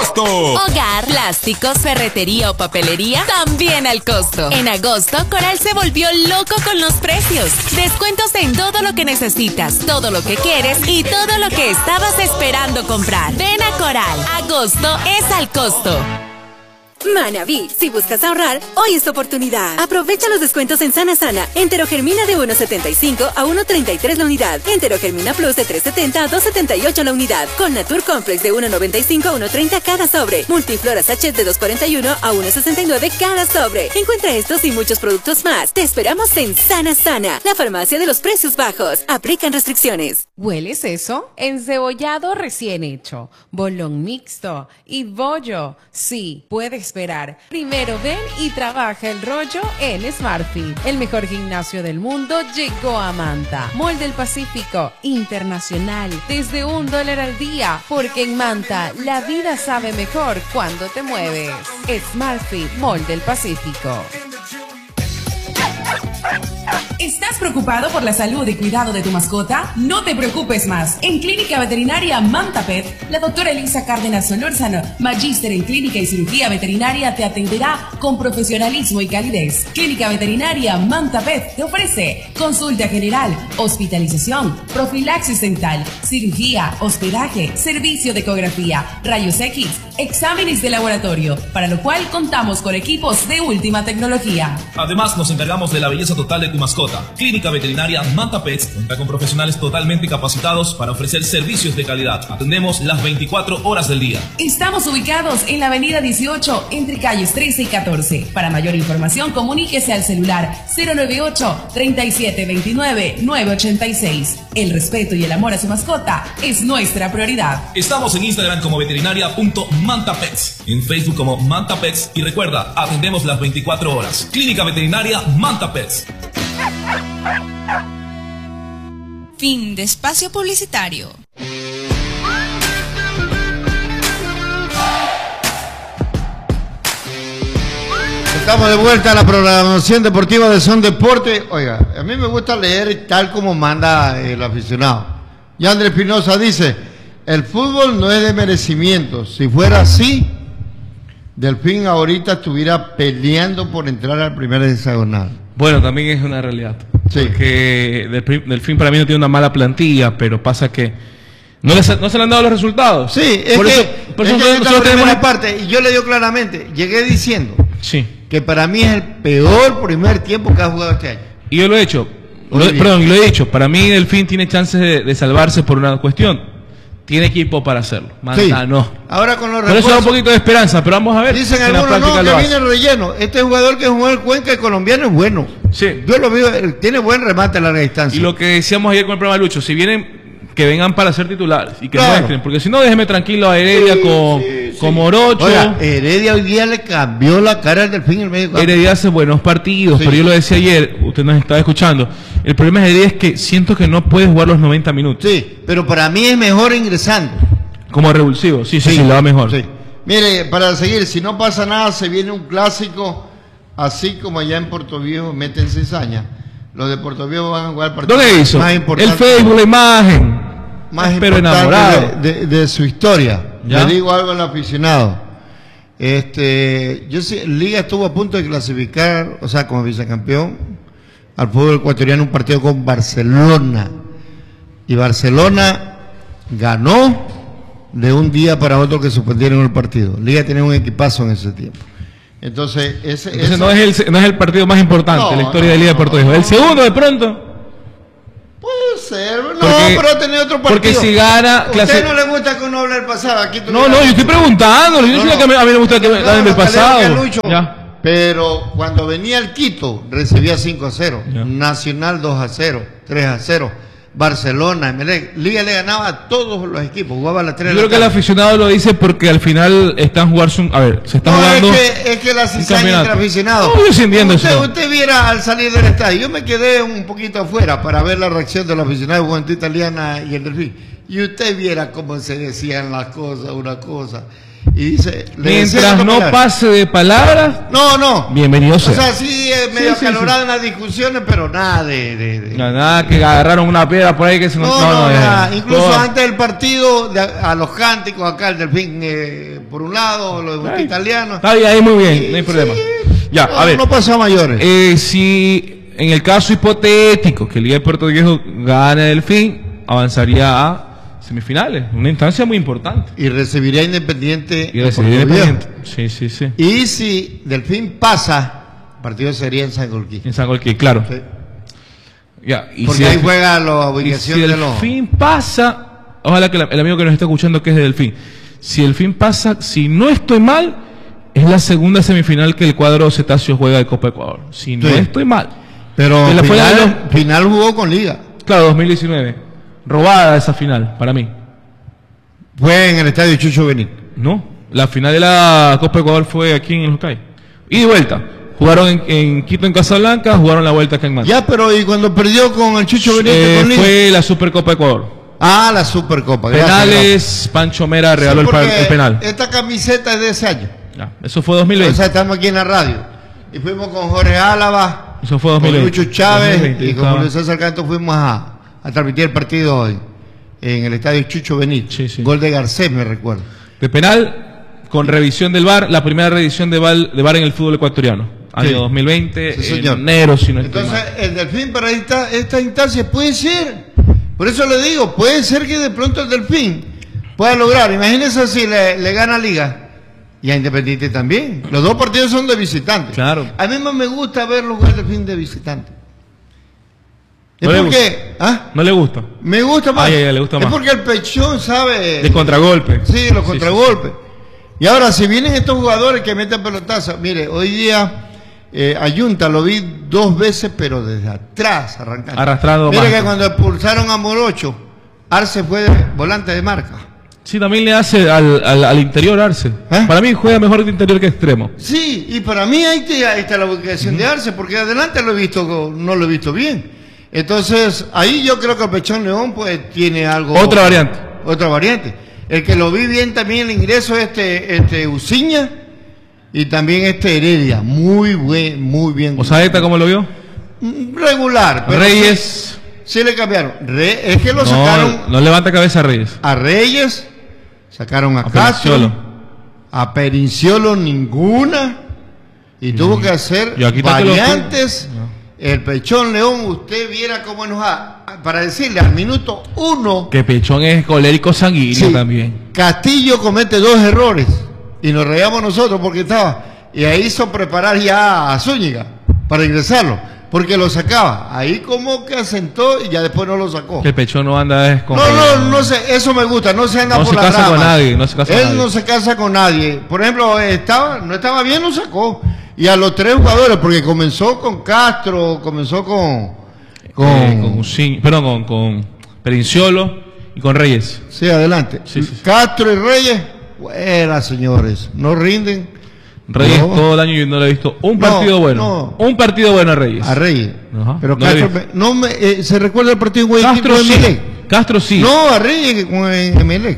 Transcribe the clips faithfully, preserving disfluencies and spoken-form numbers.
costo. Hogar, plásticos, ferretería o papelería, también al costo. En agosto, Coral se volvió loco con los precios. Descuentos en todo lo que necesitas, todo lo que quieres y todo lo que estabas esperando comprar. Ven a Coral. Agosto es al costo. Manaví, si buscas ahorrar, hoy es tu oportunidad. Aprovecha los descuentos en Sana Sana. Enterogermina de uno setenta y cinco a uno treinta y tres la unidad. Enterogermina Plus de tres setenta a dos setenta y ocho la unidad. Con Natur Complex de uno noventa y cinco a uno treinta cada sobre. Multiflora Sachet de dos cuarenta y uno a uno sesenta y nueve cada sobre. Encuentra estos y muchos productos más. Te esperamos en Sana Sana, la farmacia de los precios bajos. Aplican restricciones. ¿Hueles eso? Encebollado recién hecho, bolón mixto y bollo. Sí, puedes esperar. Primero ven y trabaja el rollo en SmartFit. El mejor gimnasio del mundo llegó a Manta. Mall del Pacífico, internacional, desde un dólar al día. Porque en Manta, la vida sabe mejor cuando te mueves. SmartFit, Mall del Pacífico. ¿Estás preocupado por la salud y cuidado de tu mascota? No te preocupes más. En Clínica Veterinaria Manta Pet, la doctora Elisa Cárdenas Solórzano, magíster en Clínica y Cirugía Veterinaria, te atenderá con profesionalismo y calidez. Clínica Veterinaria Manta Pet te ofrece consulta general, hospitalización, profilaxis dental, cirugía, hospedaje, servicio de ecografía, rayos X, exámenes de laboratorio, para lo cual contamos con equipos de última tecnología. Además, nos encargamos de la belleza total de tu mascota. Clínica Veterinaria Manta Pets cuenta con profesionales totalmente capacitados para ofrecer servicios de calidad. Atendemos las veinticuatro horas del día. Estamos ubicados en la avenida dieciocho, entre calles trece y catorce. Para mayor información, comuníquese al celular cero nueve ocho, treinta y siete veintinueve, nueve ochenta y seis. El respeto y el amor a su mascota es nuestra prioridad. Estamos en Instagram como veterinaria punto manta pets, en Facebook como Manta Pets y recuerda, atendemos las veinticuatro horas. Clínica Veterinaria Manta Pets. Fin de espacio publicitario. Estamos de vuelta a la programación deportiva de Son Deporte. Oiga, a mí me gusta leer tal como manda el aficionado. Y Andrés Espinosa dice, el fútbol no es de merecimiento. Si fuera así, Delfín ahorita estuviera peleando por entrar al primer hexagonal. Bueno, también es una realidad. Sí. Porque Delfín para mí no tiene una mala plantilla, pero pasa que no, les, no se le han dado los resultados. Sí, es por que, eso, por es eso que nosotros, nosotros tenemos tenemos una parte, y yo le digo claramente, llegué diciendo sí. que para mí es el peor primer tiempo que ha jugado este año. Y yo lo he hecho, lo, perdón, lo he dicho, para mí Delfín tiene chances de, de salvarse por una cuestión. Tiene equipo para hacerlo. Manta sí. no. Ahora con los Por eso da un poquito de esperanza, pero vamos a ver. Dicen si algunos no, que viene el relleno. Este jugador que jugó el Cuenca, el colombiano, es bueno. Sí. Yo lo veo, tiene buen remate a larga distancia. Y lo que decíamos ayer con el programa Lucho, si vienen, que vengan para ser titulares y que claro. muestren, porque si no, déjeme tranquilo a Heredia sí, con, sí, con Morocho. Oiga, Heredia hoy día le cambió la cara al Delfín en el medio campo. Heredia hace buenos partidos, sí. pero yo lo decía ayer, usted nos estaba escuchando. El problema de Heredia es que siento que no puede jugar los noventa minutos. Sí, pero para mí es mejor ingresando. Como revulsivo, sí, sí, sí, sí, lo va mejor. Sí. Mire, para seguir, si no pasa nada, se viene un clásico, así como allá en Puerto Viejo meten cizaña. Los de Puerto Viejo van a jugar partidos ¿Dónde hizo? más importantes. El Facebook, la imagen. Más pero enamorado de, de, de su historia. ¿Ya? Le digo algo al aficionado. Este, yo sí, Liga estuvo a punto de clasificar, o sea, como vicecampeón al fútbol ecuatoriano, un partido con Barcelona. Y Barcelona ganó de un día para otro que suspendieron el partido. Liga tenía un equipazo en ese tiempo. Entonces, ese, Entonces no, es el, no es el partido más importante no, en la historia no, de Liga de Puerto Rico. No, el segundo de pronto. Puede ser, no, porque, pero tener otro partido. Porque si gana... ¿A usted no le gusta que uno hable del pasado? Aquí no, no, yo estoy preguntando. Yo no, no, que a mí, a mí me gusta que no, hablen del pasado. Ya. Pero cuando venía el Quito, recibía cinco a cero. Ya. Nacional dos a cero, tres a cero. Barcelona, Emelec, Liga le ganaba a todos los equipos, jugaba las tres. Yo creo que el aficionado lo dice porque al final están jugando, a ver, se está no, jugando. Es que, es que la cizaña entre aficionados. No, yo entiendo usted, eso. Usted viera al salir del estadio, yo me quedé un poquito afuera para ver la reacción de los aficionados de Juventud Italiana y el Delfín. Y usted viera cómo se decían las cosas, una cosa. Y dice, mientras no pase de palabras, no, no, bienvenido sea. O sea, sí, es medio sí, sí, acalorada sí. en las discusiones, pero nada de, de, de... No, nada que agarraron una piedra por ahí que se no, nos... no, no, no, nada. no, Incluso todo. antes del partido, de, a los cánticos acá, el Delfín, eh, por un lado, los Ay, italianos. Está bien, ahí muy bien, Sí, no hay problema. sí. Ya, No, a ver. no pasó a mayores. Eh, si en el caso hipotético que Liga de Puerto Viejo gane Delfín, avanzaría a semifinales, una instancia muy importante. Y recibiría Independiente. Y en recibiría Puerto Viejo. Independiente. Sí, sí, sí. Y si Delfín pasa, el partido sería en San Golquí. En San Golquí, claro. Sí. Ya, y Porque si ahí Delfín- juega la y ubicación si de los... Delfín pasa, ojalá que la- el amigo que nos está escuchando que es de Delfín, si Delfín pasa, si no estoy mal, es la segunda semifinal que el cuadro cetáceo juega de Copa Ecuador. Si no Sí. estoy mal. Pero Que la fue la de final, final jugó con Liga. Claro, dos mil diecinueve. Robada esa final, para mí. Fue en el estadio Chucho Benítez. No, la final de la Copa Ecuador fue aquí en el Huacay. Y de vuelta. Jugaron en, en Quito, en Casablanca, jugaron la vuelta acá en Manta. Ya, pero ¿y cuando perdió con el Chucho Benítez Eh, con Liga? fue la Supercopa Ecuador. Ah, la Supercopa. gracias, Penales, Pancho Mera gracias. regaló Sí, el, pa- porque el penal. Esta camiseta es de ese año. Ya, eso fue dos mil O veinte. sea, estamos aquí en la radio. Y fuimos con Jorge Álava, Eso fue con dos mil veinte. Lucho Chávez dos mil veinte, y con estaba- Julio César Canto fuimos a, a transmitir el partido hoy en el estadio Chucho Benítez. Sí, sí. Gol de Garcés, me recuerdo. De penal, con revisión del V A R, la primera revisión de V A R, de V A R en el fútbol ecuatoriano. Año Sí. dos mil veinte, Sí, señor. en enero, si no estoy Entonces, mal. el Delfín para esta, esta instancia puede ser. Por eso le digo, puede ser que de pronto el Delfín pueda lograr. Imagínense si le, le gana Liga y a Independiente también. Los dos partidos son de visitante. Claro. A mí más me gusta verlo jugar Delfín de visitante. Es No le porque, ¿ah? No le gusta. Me gusta más. Ah, ya, ya, le gusta es más. porque el Pechón sabe. De contragolpe. Sí, los Sí, contragolpes. Y ahora, si vienen estos jugadores que meten pelotazos, mire, hoy día eh, Ayunta lo vi dos veces, pero desde atrás arrancando. Arrastrando Mire más. que cuando expulsaron a Morocho, Arce fue de volante de marca. Sí, también le hace al, al, al interior Arce. ¿Eh? Para mí juega mejor de interior que extremo. Sí, y para mí ahí está, ahí está la ubicación de Arce, porque adelante lo he visto, no lo he visto bien. Entonces, ahí yo creo que el Pechón León pues tiene algo. Otra variante. Otra variante. El que lo vi bien también el ingreso este, este Uciña y también este Heredia. Muy buen, muy bien. ¿Osaeta cómo lo vio? Mm, regular. Pero Reyes. Sí, sí le cambiaron. Re- es que lo No, sacaron no levanta cabeza Reyes. a Reyes, sacaron a, A Castro, Perinciolo. a Perinciolo ninguna y tuvo que hacer y aquí está que lo- variantes. No. El Pechón León, usted viera cómo enojaba. Para decirle, al minuto uno, Que Pechón es colérico sanguíneo sí, también. Castillo comete dos errores y nos reíamos nosotros porque estaba. Y ahí hizo preparar ya a Zúñiga para ingresarlo, porque lo sacaba. Ahí como que asentó y ya después no lo sacó. Que el Pechón no anda es con... No, no, no sé, eso me gusta, no se anda No por se las casa con ramas. nadie, no se casa con Él nadie. no se casa con nadie. Por ejemplo, estaba, no estaba bien, lo sacó. Y a los tres jugadores, porque comenzó con Castro, comenzó con... Con, Eh, con Ucin- perdón, con, con Perinciolo y con Reyes. sí, adelante. Sí, sí, sí. Castro y Reyes, buenas señores, no rinden. Reyes No. todo el año yo no le he visto un No, partido bueno. no. Un partido bueno a Reyes. A Reyes. Ajá, Pero no Castro, le me- no me, eh, ¿se recuerda el partido en Guayaquil Castro con sí. Emelec? Castro sí. No, a Reyes con Emelec.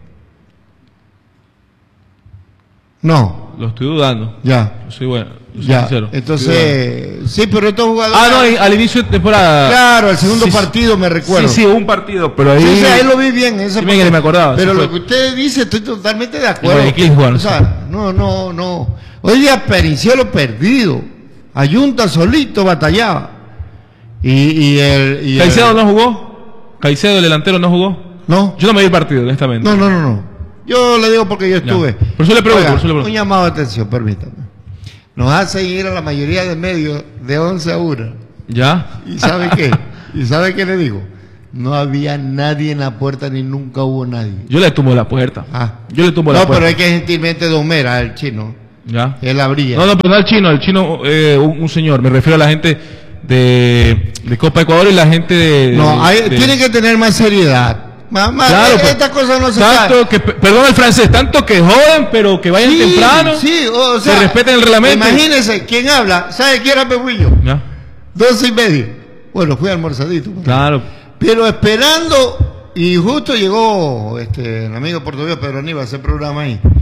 No, Lo estoy dudando. ya. Yo soy bueno. Yo soy Ya, sincero. Estoy entonces, sí, pero estos jugadores. dudando. Ah, no, y al inicio de temporada. Claro, el segundo Sí, sí. partido me recuerdo. Sí, sí, un partido, pero ahí. Sí, sí, ahí lo vi bien. Ese Sí, partido. me acordaba, Pero sí lo fue. que usted dice, estoy totalmente de acuerdo. Guayaquil jugaron, O sea, no, no, no. Hoy día Perinciolo perdido. Ayunta solito batallaba. Y, y el. Y Caicedo el- no jugó. Caicedo, el delantero, no jugó. No, Yo no me vi el partido, honestamente. no, no, no, no. Yo le digo porque yo estuve. Por eso le pregunto, por eso le pregunto. Un llamado de atención, permítame. Nos hacen ir a la mayoría de medios de once a una. ¿Ya? ¿Y sabe qué? ¿Y sabe qué le digo? No había nadie en la puerta ni nunca hubo nadie. Yo le tumbo la puerta. Ah. Yo le tumbo No, la puerta. pero es que gentilmente Don Mera, el chino, ¿Ya? él abría. No, no, pero no al chino, el chino, eh, un, un señor. Me refiero a la gente de, de Copa Ecuador y la gente de. No, de- hay- de- tiene que tener más seriedad. Más, más- Claro, eh, pues, estas cosas no se tanto saben. que, perdón el francés, tanto que joden, pero que vayan Sí, temprano. sí, o sea, que respeten el reglamento. Imagínense, ¿quién habla? ¿Sabe quién era Pehuillo? ¿Ya? Doce y medio. Bueno, fui almorzadito. Claro. Pero esperando, y justo llegó este, el amigo portugués Pedro Aníbal a hacer programa ahí.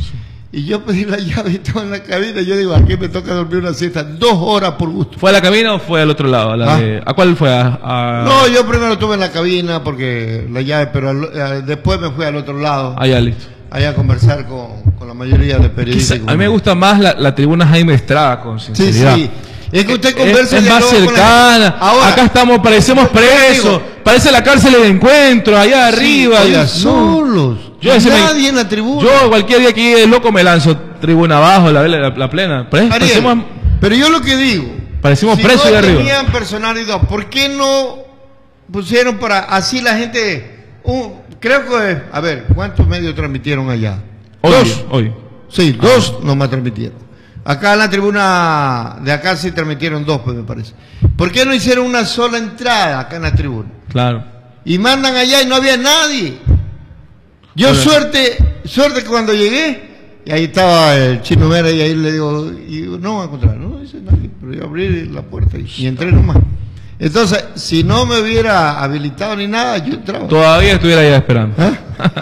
Y yo pedí la llave y estaba en la cabina. Yo digo, aquí me toca dormir una siesta, dos horas por gusto. ¿Fue a la cabina o fue al otro lado? A, la ¿Ah? de, ¿a cuál fue? A, a... No, yo primero estuve en la cabina porque la llave, pero al, a, después me fui al otro lado. Allá, listo. Allá a conversar con, con la mayoría de periodistas. Quizá, a mí me gusta más la, la tribuna Jaime Estrada, con sinceridad. Sí, sí. Es que usted conversa es, es más cercana. La... Ahora, acá estamos, parecemos presos. Parece la cárcel de encuentro, allá arriba. Sí, oiga, yo, solos. Yo nadie me, en la tribuna. Yo cualquier día que es loco me lanzo tribuna abajo, la, la, la plena. Pare, Ariel, parecemos, pero yo lo que digo. Parecimos si presos no de arriba. tenían personalidad, ¿por qué no pusieron para así la gente? Uh, creo que, a ver, ¿cuántos medios transmitieron allá? Hoy, dos. Hoy. Sí, ah, dos nomás transmitieron. Acá en la tribuna de acá sí transmitieron dos, pues me parece. ¿Por qué no hicieron una sola entrada acá en la tribuna? Claro. Y mandan allá y no había nadie. Yo bueno. suerte, suerte que cuando llegué, y ahí estaba el Chino Vera y ahí le digo, y no va a encontrar, no dice nadie, pero yo abrí la puerta y, y entré nomás. Entonces, si no me hubiera habilitado ni nada, yo entraba. Todavía estuviera allá esperando. ¿Ah?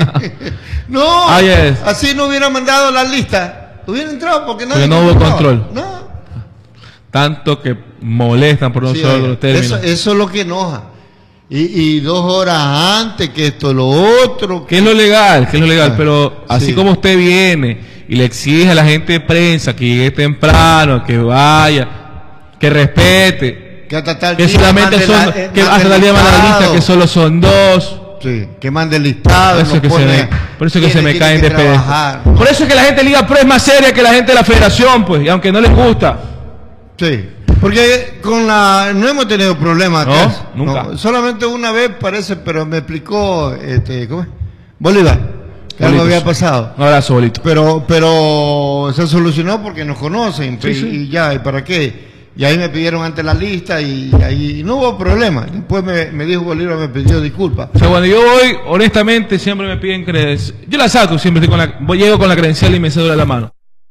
No, ah, yes. así no hubiera mandado la lista. Hubiera entrado porque nadie porque no hubo entraba. control. No. Tanto que molestan por sí, nosotros los términos. Eso, eso es lo que enoja. Y, y dos horas antes que esto, lo otro. Que es lo legal, que es lo legal, ah, pero así sí. como usted viene y le exige a la gente de prensa que llegue temprano, que vaya, que respete, que hasta tal que día solamente son, la, eh, que hasta el día de la lista que solo son dos. Sí, que mande el listado. Por eso, que, pone, se me, por eso que se me caen de pedo. Por eso es que la gente de Liga Pro es más seria que la gente de la federación, pues, y aunque no les gusta. Sí, porque con la no hemos tenido problemas acá. No, nunca. No, solamente una vez parece, pero me explicó este, ¿cómo es? Bolívar, que algo había pasado. Un abrazo, Bolito. Pero, pero se solucionó porque nos conocen, sí, y, sí. y ya, ¿y para qué? Y ahí me pidieron ante la lista y ahí no hubo problema. Después me, me dijo Bolívar, me pidió disculpas. O sea, cuando yo voy, honestamente, siempre me piden credencial. Yo la saco, siempre estoy con la, voy, llego con la credencial y me cédula la mano.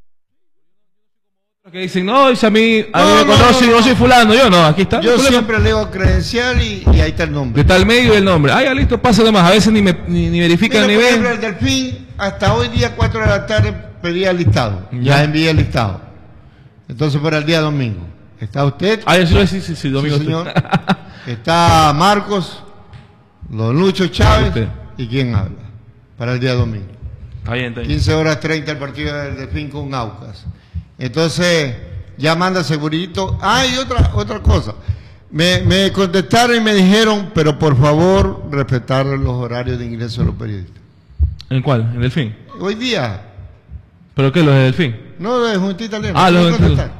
Que dicen, no, dice a mí, a no, mí me no, conoce, no, no. yo soy fulano. Yo no, aquí está. Yo siempre leo credencial y, y ahí está el nombre. De tal medio y el nombre. Ah, ya listo, pasa de más. A veces ni, me, ni, ni verifican Mira, ni por ven. ejemplo, el Delfín, hasta hoy día, cuatro de la tarde, pedía el listado. Ya, Ya envié el listado. Entonces, para el día domingo. ¿Está usted? Ah, sí, sí, sí, sí, domingo. Sí, señor. Está Marcos, Don Lucho Chávez usted. Y quién habla. Para el día domingo. Ahí está. quince horas treinta el partido del Delfín con Aucas. Entonces, ya manda segurito. Ah, y otra, otra cosa. Me, me contestaron y me dijeron, pero por favor, respetar los horarios de ingreso de los periodistas. ¿En cuál? ¿En Delfín? Hoy día. ¿Pero qué? ¿Los de Delfín? No, de Junta Italiana. Ah, los de de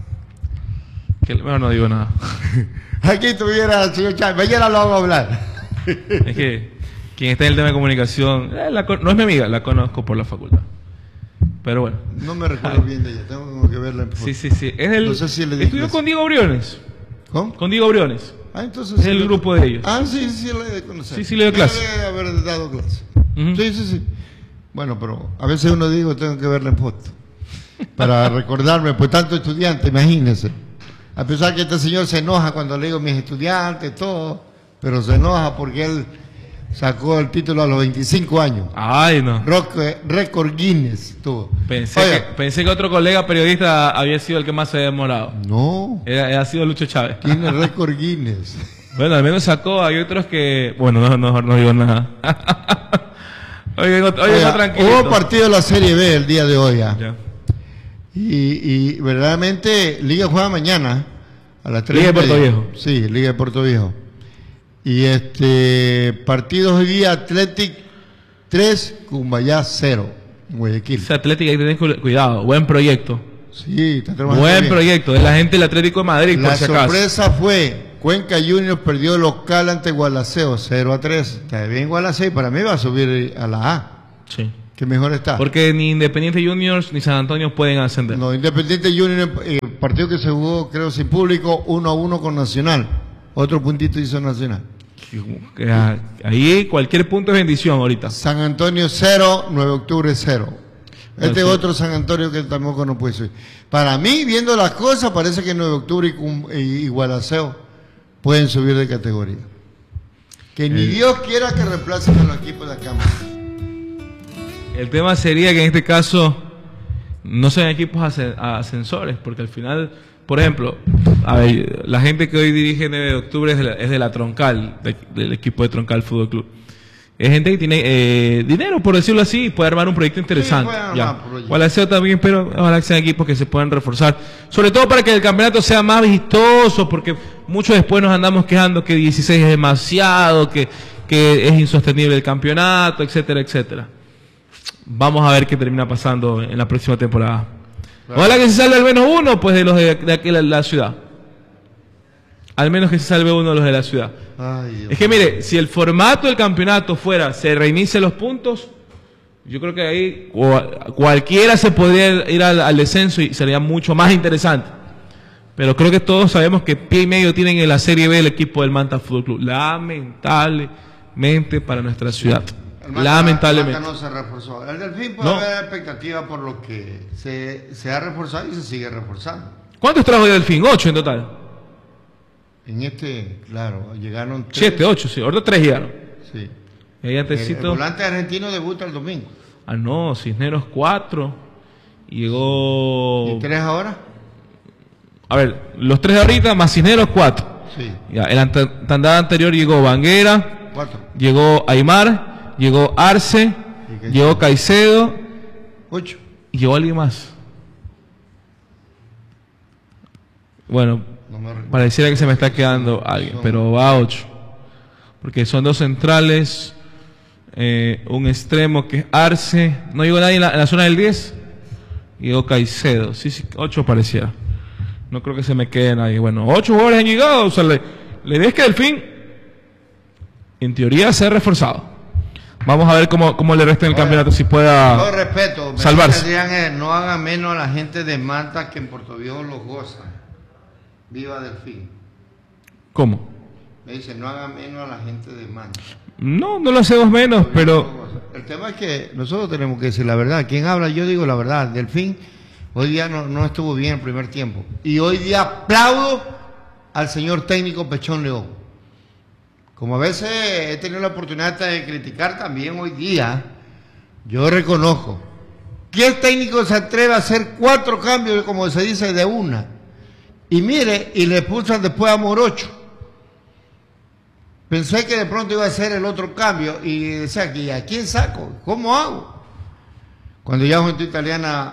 que mejor no digo nada. Aquí estuviera el señor Chávez. Mañana lo vamos a hablar. Es que quien está en el tema de comunicación, eh, la, no es mi amiga, la conozco por la facultad. Pero bueno. No me recuerdo bien de ella, tengo que verla en foto. Sí, sí, sí. Es el, no sé si le estudió con Diego Briones. ¿Cómo? Con Diego Briones. Ah, entonces es sí el le... grupo de ellos. Ah, sí, sí, le he de conocer. Sí, sí, le doy clase. Le he de haber dado clase. Uh-huh. Sí, sí, sí. Bueno, pero a veces uno digo, tengo que verla en foto. Para recordarme, pues tanto estudiante, imagínense. A pesar que este señor se enoja cuando le digo mis estudiantes, todo, pero se enoja porque él sacó el título a los veinticinco años. Ay, no. Rock, Récord Guinness tuvo. Pensé Oiga, que, pensé que otro colega periodista había sido el que más se había demorado. No. Era, ha sido Lucho Chávez. Tiene récord Guinness. Bueno, al menos sacó. Hay otros que... Bueno, no, no, no digo nada. Oye, oye, Oiga, tranquilo. hubo partido de la Serie B el día de hoy. ¿eh? Ya. Y, y verdaderamente Liga juega mañana a las tres. Liga de Puerto Viejo. Sí, Liga de Puerto Viejo. Y este partidos hoy día, Athletic tres, Cumbayá cero, Guayaquil. Ese Atlético hay que tener cuidado. Buen proyecto. Sí, está trabajando Buen bien. proyecto. Es la gente del Atlético de Madrid, La por si acaso. sorpresa fue Cuenca Juniors perdió local ante Gualaceo cero a tres. Está bien Gualaceo y para mí va a subir a la A. Sí. Que mejor está. Porque ni Independiente Juniors ni San Antonio pueden ascender. No, Independiente Juniors, el partido que se jugó, creo, sin público, uno a uno con Nacional. Otro puntito hizo Nacional. Ahí cualquier punto es bendición ahorita. San Antonio cero, nueve de octubre cero. Este sí. otro San Antonio que tampoco no puede subir. Para mí, viendo las cosas, parece que nueve de octubre y, Cum- y, y Gualaceo pueden subir de categoría. Que ni El- Dios quiera que reemplacen a los equipos de acá. El tema sería que en este caso no sean equipos asc- ascensores, porque al final, por ejemplo, a ver, la gente que hoy dirige nueve de octubre es de la, es de la Troncal, de, del equipo de Troncal Fútbol Club. Es gente que tiene eh, dinero, por decirlo así, y puede armar un proyecto interesante. Sí, ya. Gualaceo también, pero ojalá que sean equipos que se puedan reforzar. Sobre todo para que el campeonato sea más vistoso, porque muchos después nos andamos quejando que dieciséis es demasiado, que, que es insostenible el campeonato, etcétera, etcétera. Vamos a ver qué termina pasando en la próxima temporada. Claro. Ojalá que se salve al menos uno, pues, de los de, de aquí la, la ciudad. Al menos que se salve uno de los de la ciudad. Ay, es que mire, si el formato del campeonato fuera, se reinicie los puntos, yo creo que ahí cualquiera se podría ir al, al descenso y sería mucho más interesante. Pero creo que todos sabemos que pie y medio tienen en la Serie B el equipo del Manta Fútbol Club. Lamentablemente para nuestra ciudad. El Manta, Lamentablemente. El Manta no se reforzó. El Delfín puede no. haber expectativa por lo que se, se ha reforzado y se sigue reforzando. ¿Cuántos trajo el Delfín? ¿Ocho en total? En este, claro, llegaron tres. Siete, ocho, sí. Ahorita tres llegaron. Sí. Y el, el volante argentino debuta el domingo. Ah, no, Cisneros cuatro. Llegó... ¿Y tres ahora? A ver, los tres de ahorita más Cisneros cuatro. Sí. Ya, el tandada anterior llegó Banguera. Cuatro. Llegó Aymar. Llegó Arce. Llegó Caicedo. Ocho. Y llegó alguien más. Bueno... No pareciera que se me está quedando alguien, pero va a ocho. Porque son dos centrales, eh, un extremo que es Arce. No llegó nadie en la, en la zona del diez. Llegó Caicedo. Sí, sí, ocho pareciera. No creo que se me quede nadie. Bueno, ocho jugadores han llegado. O sea, le, le des que Delfín, en teoría, se ha reforzado. Vamos a ver cómo, cómo le resta en el Ahora, campeonato, si pueda todo respeto, salvarse. Digan, no hagan menos a la gente de Manta que en Puerto Viejo los gozan. Viva Delfín. ¿Cómo? Me dicen, no hagan menos a la gente de Manta. No, no lo hacemos menos, pero... El tema es que nosotros tenemos que decir la verdad. ¿Quién habla? Yo digo la verdad. Delfín hoy día no, no estuvo bien el primer tiempo. Y hoy día aplaudo al señor técnico Pechón León. Como a veces he tenido la oportunidad de criticar también hoy día, yo reconozco. ¿Qué técnico se atreve a hacer cuatro cambios, como se dice, de una? Y mire, y le pulsan después a Morocho. Pensé que de pronto iba a hacer el otro cambio y decía, ¿a quién saco? ¿Cómo hago? Cuando ya Juventud Italiana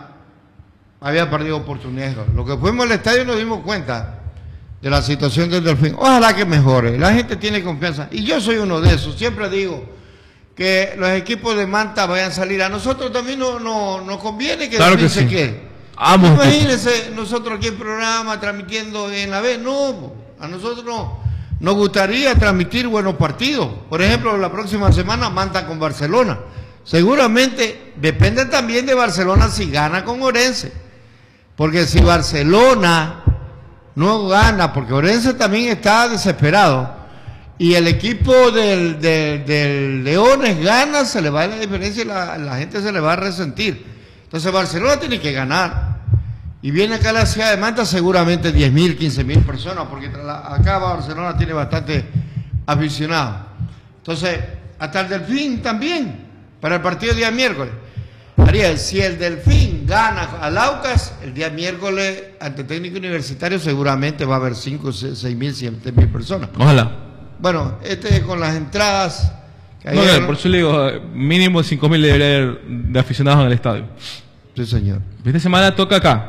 había perdido oportunidades. Lo que fuimos al estadio nos dimos cuenta de la situación del Delfín. Ojalá que mejore. La gente tiene confianza. Y yo soy uno de esos. Siempre digo que los equipos de Manta vayan a salir. A nosotros también no, no, nos conviene que claro Delfín que se sí. quede. Amo Imagínense nosotros aquí en programa transmitiendo en la B, no, a nosotros no, nos gustaría transmitir buenos partidos. Por ejemplo, la próxima semana Manta con Barcelona. Seguramente depende también de Barcelona si gana con Orense. Porque si Barcelona no gana, porque Orense también está desesperado, y el equipo del, del, del Leones gana, se le va a la diferencia y la, la gente se le va a resentir. Entonces Barcelona tiene que ganar. Y viene acá a la ciudad de Manta seguramente diez mil, quince mil personas, porque acá Barcelona tiene bastante aficionados. Entonces, hasta el Delfín también, para el partido del día miércoles. Ariel, si el Delfín gana al Aucas, el día miércoles ante Técnico Universitario seguramente va a haber cinco, seis mil, siete mil personas. Ojalá. Bueno, este con las entradas... No, no, por eso le digo, mínimo cinco mil debería haber de aficionados en el estadio. Sí, señor. Esta semana toca acá.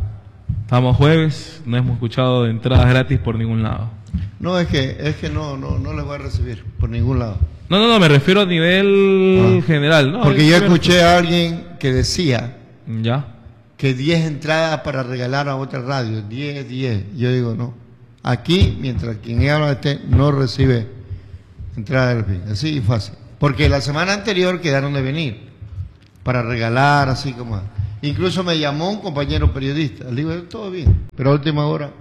Estamos jueves, no hemos escuchado de entradas gratis por ningún lado. No, es que es que no no no les voy a recibir por ningún lado. No, no, no, me refiero a nivel ah, general. No, porque yo escuché a alguien que decía ya que diez entradas para regalar a otra radio, diez, diez. Yo digo, no. Aquí, mientras quien habla esté, no recibe entrada del fin. Así fácil. Porque la semana anterior quedaron de venir para regalar, así como... Incluso me llamó un compañero periodista. Le digo, todo bien. Pero a última hora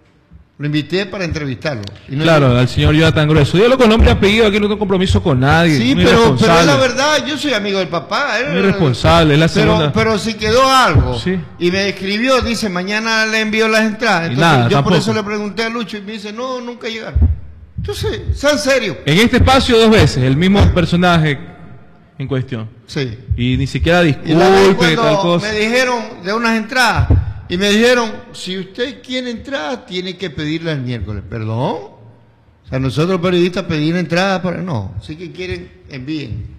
lo invité para entrevistarlo. Y no claro, digo, al señor Jonathan Grueso. Dígalo con nombre y apellido, aquí no tengo compromiso con nadie. Sí, pero, pero es la verdad, yo soy amigo del papá. Muy responsable, es la segunda. Pero, pero si quedó algo sí. y me escribió, dice, mañana le envío las entradas. Entonces nada, yo tampoco. por eso le pregunté a Lucho y me dice, no, nunca llegaron. Entonces, sean serios. En este espacio dos veces, el mismo personaje en cuestión. Sí. Y ni siquiera Y la vez disculpe y tal cuando cosa. me dijeron de unas entradas, y me dijeron, si usted quiere entradas, tiene que pedirla el miércoles. ¿Perdón? O sea, nosotros periodistas pedir entradas para... No, si que quieren, envíen.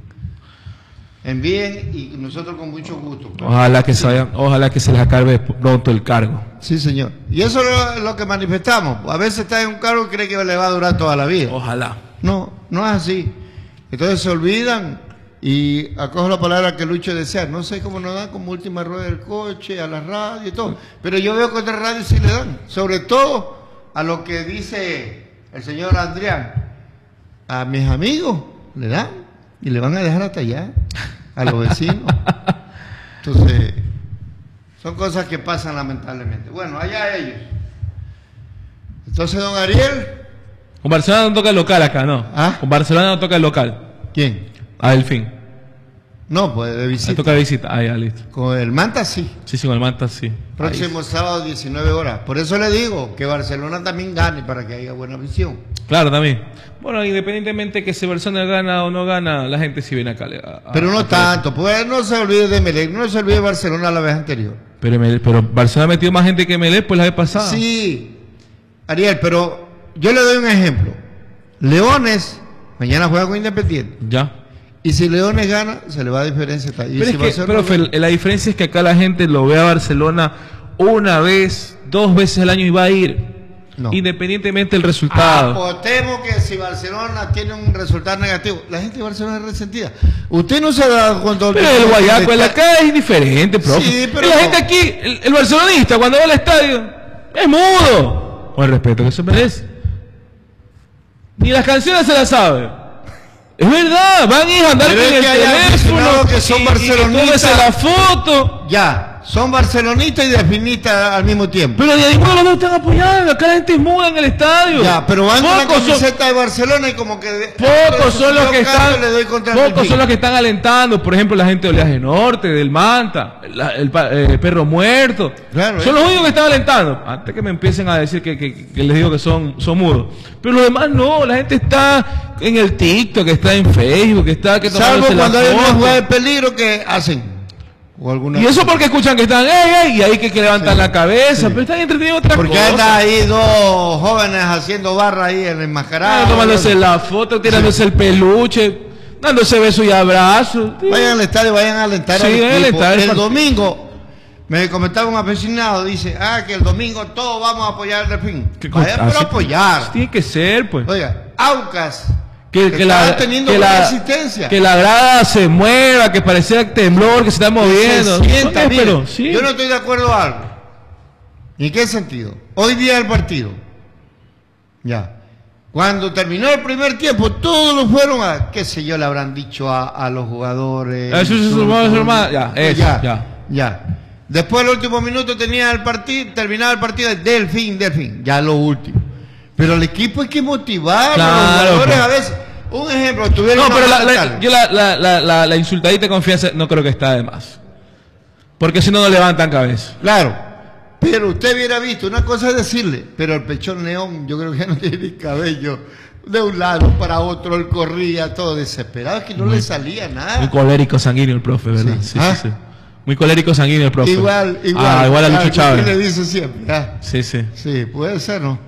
Envíen y nosotros con mucho gusto. Ojalá que, sí. se vayan, ojalá que se les acabe pronto el cargo. Sí, señor. Y eso es lo que manifestamos. A veces está en un cargo y cree que le va a durar toda la vida. Ojalá. No, no es así. Entonces se olvidan y acojo la palabra que Lucho decía, no sé cómo nos dan como última rueda del coche, a la radio y todo, pero yo veo que otras radios sí le dan, sobre todo a lo que dice el señor Adrián, a mis amigos le dan y le van a dejar hasta allá, a los vecinos. Entonces, son cosas que pasan lamentablemente. Bueno, allá ellos. Entonces, don Ariel... Con Barcelona no toca el local acá, ¿no? ¿Ah? Con Barcelona no toca el local. ¿Quién? A Delfín. No, pues de Ahí visita. toca de visita. Ah, ya, listo. Con el Manta sí. Sí, sí, con el Manta sí. Próximo Ahí. sábado, diecinueve horas. Por eso le digo que Barcelona también gane para que haya buena visión. Claro, también. Bueno, independientemente que si Barcelona gana o no gana, la gente sí viene acá. A, a, Pero no a- tanto. Pues no se olvide de Melec, no se olvide de Barcelona la vez anterior. Pero, Melec- pero Barcelona ha metido más gente que Melec pues la vez pasada. Sí, Ariel, pero yo le doy un ejemplo. Leones, mañana juega con Independiente. Ya. Y si Leones gana, se le va a diferencia. Y Pero, si es que, Barcelona profe, gana- la diferencia es que acá la gente lo ve a Barcelona una vez, dos veces al año y va a ir. No. Independientemente del resultado. Apostemos que si Barcelona tiene un resultado negativo, la gente de Barcelona es resentida. Usted no se ha dado cuenta. Pero el Guayaco, el acá es diferente, profe. Sí, pero la no. gente aquí, el, el barcelonista, cuando va al estadio, es mudo. Con el respeto que se merece. Ni las canciones se las sabe. Es verdad, van a ir a andar Pero con es el que hay teléfono. aficionados que son y- y barcelonistas. tómese la foto. Ya, son barcelonistas y definistas al mismo tiempo. Pero de ninguno de los dos están apoyando. Acá la gente es muda en el estadio. Ya, pero van con la Pocos son- camiseta de Barcelona y como que... Pocos son los que Yo están, canto, le doy contra el pocos Delfín. son los que están alentando, por ejemplo, la gente de Oleaje Norte, del Manta, la- el, pa- eh, Perro Muerto. Claro, son eh. los únicos que están alentando. Antes que me empiecen a decir que, que- que les digo que son, son mudos. Pero los demás no, la gente está en el TikTok, que está en Facebook, que está que Salvo tomándose la cuando hay una foto. jugada de peligro que hacen. O alguna Y eso porque escuchan que están, ey, ey, y ahí que, que levantan Sí, la cabeza, sí. pero están entretenidos otra Porque cosa. anda ahí dos jóvenes haciendo barra ahí en el enmascarado. Ah, tomándose la foto, tirándose el peluche, dándose besos y abrazos. Vayan al estadio, vayan a alentar Sí, al vayan a equipo. alentar el El partido. domingo, me comentaba un aficionado, dice, ah, que el domingo todos vamos a apoyar al Delfín. ¿Qué Vayan cosa? por apoyar. Tiene que ser, pues. Oiga, Aucas, Que, que que está la, teniendo que, buena la, existencia. que la grada se mueva, que pareciera temblor, que se está moviendo. Se sienta, Ok, mire, pero, sí. Yo no estoy de acuerdo a algo. ¿Y en qué sentido? Hoy día el partido. Ya. Cuando terminó el primer tiempo, todos lo fueron a, qué sé yo, le habrán dicho a, a los jugadores. Eso, eso, eso, insultos, eso, hermano, ya, eso, ya, ya. ya. Después, el último minuto tenía el partido, terminaba el partido de Delfín, Delfín, ya lo último. Pero el equipo hay que motivarlo, Claro, los jugadores pues. a veces. Un ejemplo, estuvieron No, pero la, la- tal. yo la, la, la, la, la insultadita de confianza no creo que está de más. Porque si no, no levantan cabeza. Claro, pero usted hubiera visto, una cosa es decirle, pero el pechón León, yo creo que ya no tiene ni cabello, de un lado para otro, él corría todo desesperado, es que no le salía Muy nada. colérico sanguíneo el profe, ¿verdad? Sí. Sí, ¿Ah? sí, sí. Muy colérico sanguíneo el profe. Igual, igual. Ah, igual a claro, Lucho que Chávez. usted le dice siempre. ah. Sí, sí. Sí, puede ser, ¿no?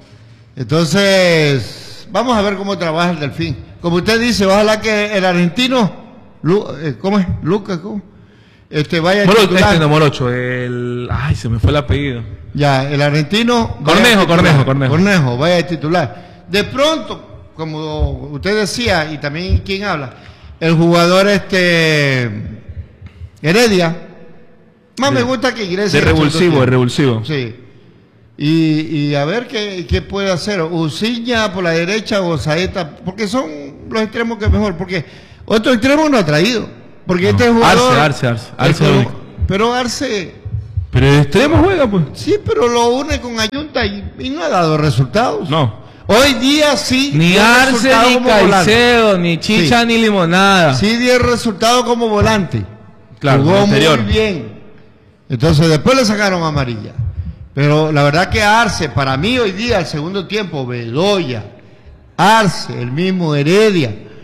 Entonces, vamos a ver cómo trabaja el Delfín. Como usted dice, ojalá que el argentino, Lu- eh, ¿cómo es? Lucas, ¿cómo? Este, vaya a Morocho, titular. este no, Morocho, el... Ay, se me fue el apellido. Ya, el argentino. vaya Cornejo, a titular. Cornejo, Cornejo. Cornejo, vaya a titular. De pronto, como usted decía, y también quien habla, el jugador este Heredia, más me gusta que ingrese. De en el segundo revulsivo, tiempo. de revulsivo. Sí. Y, y a ver qué, qué puede hacer. Uciña por la derecha o Saeta, porque son los extremos que mejor. Porque otro extremo no ha traído. Porque No. este jugador. Arce, Arce, Arce. Arce pero, lo único. pero Arce. Pero el extremo juega, pues. Sí, pero lo une con Ayunta y, y no ha dado resultados. No. Hoy día sí. Ni dio Arce, resultado ni como volante. Caicedo, ni Chicha, Sí. ni Limonada. Sí dio el resultado como volante. Claro, Jugó el anterior. muy bien. Entonces después le sacaron amarilla. Pero la verdad que Arce, para mí hoy día, el segundo tiempo, Bedoya, Arce, el mismo Heredia,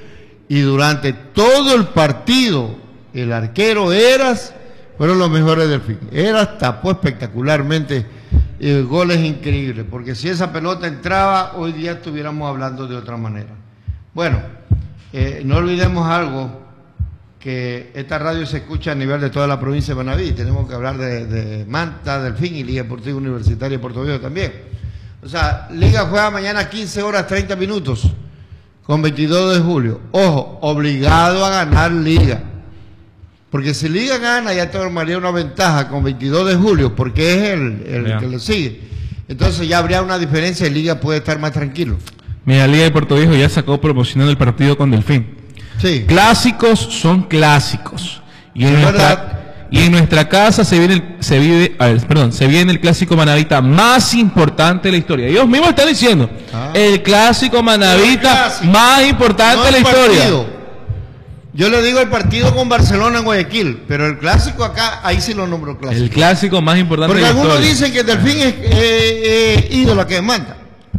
Y durante todo el partido, el arquero Eras fueron los mejores del fin. Eras tapó espectacularmente eh, goles increíbles, porque si esa pelota entraba, hoy día estuviéramos hablando de otra manera. Bueno, eh, no olvidemos algo, que esta radio se escucha a nivel de toda la provincia de Manabí. Tenemos que hablar de, de Manta, Delfín y Liga Deportiva Universitaria de Puerto Viejo también. O sea, Liga juega mañana quince horas treinta minutos con veintidós de julio. Ojo, obligado a ganar Liga. Porque si Liga gana, ya tomaría una ventaja con veintidós de julio, porque es el, el que le sigue. Entonces ya habría una diferencia y Liga puede estar más tranquilo. Mira, Liga de Puerto Viejo ya sacó promocionando el partido con Delfín. Sí. Clásicos son clásicos. Y en, nuestra, y en nuestra casa se viene, el, se vive, a ver, perdón, se viene el clásico manabita más importante de la historia. Ellos mismos están diciendo, ah. el clásico manabita el clásico. más importante no de la historia. Partido. Yo le digo el partido con Barcelona en Guayaquil, pero el clásico acá, ahí sí lo nombro clásico. El clásico más importante Porque de la algunos historia. dicen que Delfín es eh, eh, ídolo que manda.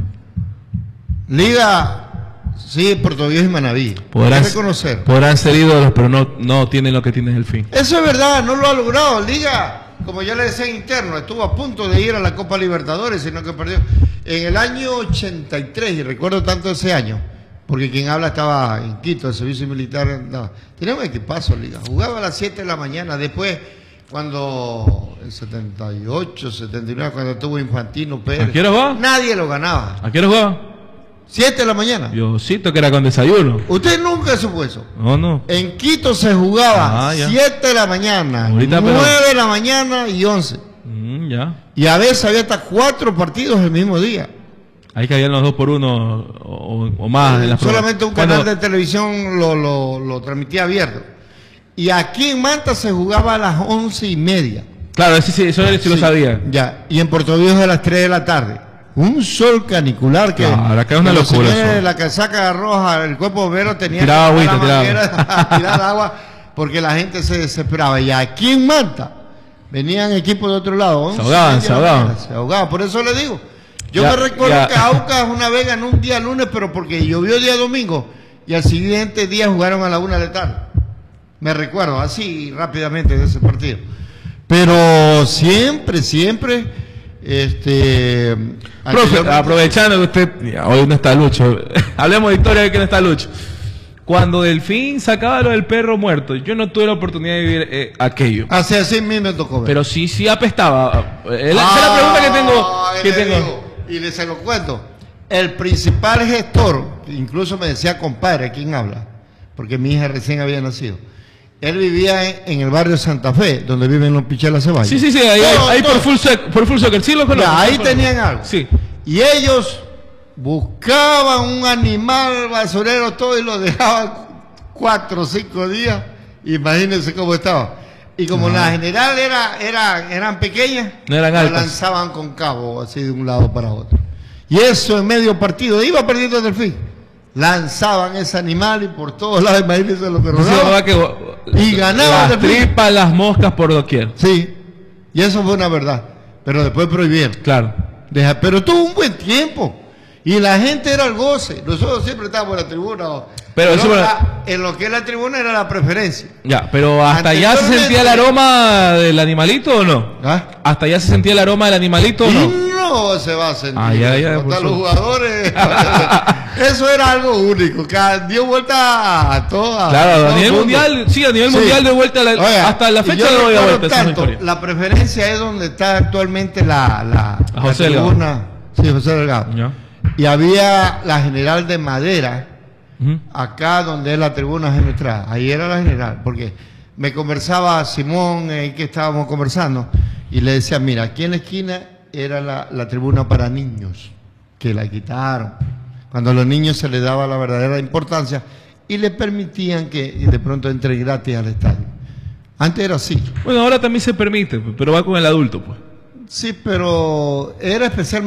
Liga... Sí, Puerto Viejo y Manabí. Podrán, reconocer. podrán ser ídolos, pero no, no tienen lo que tiene Delfín. Eso es verdad, no lo ha logrado. Liga, como ya le decía en interno, estuvo a punto de ir a la Copa Libertadores, sino que perdió. En el año ochenta y tres, y recuerdo tanto ese año, porque quien habla estaba en Quito, el servicio militar andaba. Tenía un equipazo, Liga. Jugaba a las siete de la mañana, después, cuando en setenta y ocho, setenta y nueve, cuando estuvo Infantino Pérez. ¿A qué hora va? Nadie lo ganaba. ¿A qué hora va? Siete de la mañana. Diosito, que era con desayuno. Usted nunca supo eso. No, no. En Quito se jugaba ah, siete de la mañana, Ahorita, nueve pero... de la mañana y once. Mm, ya. Y a veces había hasta cuatro partidos el mismo día. Ahí caían los dos por uno o, o más. En las Solamente pruebas. un canal Cuando... de televisión lo, lo, lo transmitía abierto. Y aquí en Manta se jugaba a las once y media. Claro, sí, sí, eso sí, sí lo sabía. Ya. Y en Puerto Viejo a las tres de la tarde. Un sol canicular que, claro, acá es una locura eso. La casaca roja, el cuerpo bombero tenía tiraba que agüita, la manguera a tirar agua porque la gente se desesperaba. Y aquí en Manta venían equipos de otro lado. Se ahogaban, se ahogaban. Se ahogaban. Por eso le digo. Yo ya, me recuerdo ya. que Aucas una vez ganó un día lunes, pero porque llovió día domingo. Y al siguiente día jugaron a la una de la tarde. Me recuerdo así rápidamente de ese partido. Pero siempre, siempre... Este, Profe, aprovechando que usted ya, hoy no está Lucho, hablemos de historia de que no está Lucho. Cuando Delfín sacaba lo del perro muerto, yo no tuve la oportunidad de vivir eh, aquello. Así así mismo me tocó ver. Pero sí, sí apestaba. Eh, esa ah, es la pregunta que tengo. Que le tengo. Digo, y le se lo cuento. El principal gestor, incluso me decía compadre, ¿quién habla? Porque mi hija recién había nacido. Él vivía en, en el barrio Santa Fe, donde viven los Pichelas Ceballos. Sí, sí, sí, ahí, todo, ahí todo. por full soccer, por full soccer, sí lo conozco. Ya, ahí tenían algo. Sí. Y ellos buscaban un animal basurero todo y lo dejaban cuatro o cinco días. Imagínense cómo estaba. Y como la general era, era, eran pequeñas, no eran altas, lanzaban con cabo así de un lado para otro. Y eso en medio partido, iba perdiendo el Delfín. Lanzaban ese animal y por todos lados, imagínense lo que rodaba. Que, y ganaban las tripas, las moscas por doquier. Sí, y eso fue una verdad. Pero después prohibieron. Claro. Deja, pero tuvo un buen tiempo. Y la gente era el goce. Nosotros siempre estábamos en la tribuna. Pero, pero eso la, en lo que es la tribuna era la preferencia. Ya, pero hasta allá se sentía el aroma del animalito o no? ¿Ah? Hasta allá se sentía el aroma del animalito o no? No se va a sentir. Ah, ya, ya, los jugadores. Eso era algo único. Que dio vuelta a todas. Claro, a nivel mundial, sí, a nivel sí. mundial de vuelta la, Oiga, hasta la fecha de hoy de vuelta. Tanto, la preferencia es donde está actualmente la, la, a José la tribuna. Sí, José Delgado. Ya. Y había la general de madera. Uh-huh. Acá donde es la tribuna central, ahí era la general, porque me conversaba Simón, eh, que estábamos conversando, y le decía, mira, aquí en la esquina era la, la tribuna para niños, que la quitaron, cuando a los niños se les daba la verdadera importancia, y le permitían que de pronto entre gratis al estadio. Antes era así. Bueno, ahora también se permite, pero va con el adulto, pues. Sí, pero era especialmente